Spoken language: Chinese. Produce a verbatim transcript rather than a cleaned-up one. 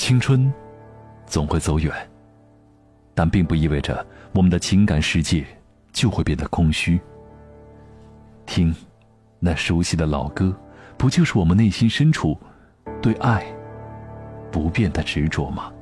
青春总会走远，但并不意味着我们的情感世界就会变得空虚。听那熟悉的老歌，不就是我们内心深处对爱不变的执着吗？